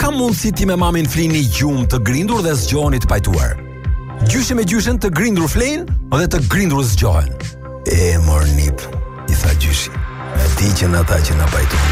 ka mundësi ti me mamin flini gjumë të grindur dhe zgjoheni të pajtuar. Gjyshe me gjyshen të grindur flenë dhe të grindur zgjohen. E mor nip, i tha gjyshi. E ti që në ata që në pajtuar.